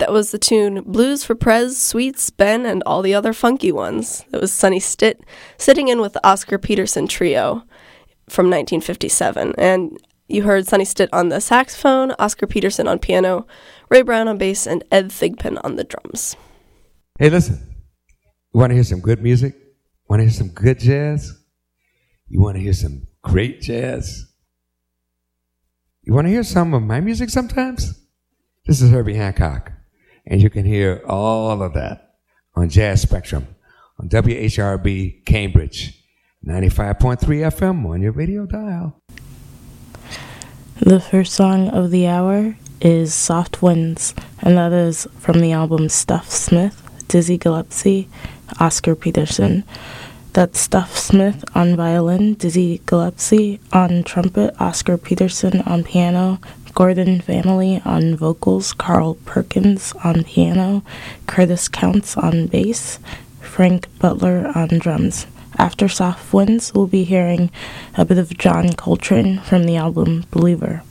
That was the tune Blues for Prez, Sweets, Ben, and All the Other Funky Ones. That was Sonny Stitt sitting in with the Oscar Peterson Trio from 1957. And you heard Sonny Stitt on the saxophone, Oscar Peterson on piano, Ray Brown on bass, and Ed Thigpen on the drums. Hey, listen. You want to hear some good music? Want to hear some good jazz? You want to hear some great jazz? You want to hear some of my music sometimes? This is Herbie Hancock, and you can hear all of that on Jazz Spectrum on WHRB Cambridge, 95.3 FM on your radio dial. The first song of the hour is Soft Winds, and that is from the album Stuff Smith, Dizzy Gillespie, Oscar Peterson. That's Stuff Smith on violin, Dizzy Gillespie on trumpet, Oscar Peterson on piano, Gordon Family on vocals, Carl Perkins on piano, Curtis Counts on bass, Frank Butler on drums. After Soft Winds, we'll be hearing a bit of John Coltrane from the album Believer.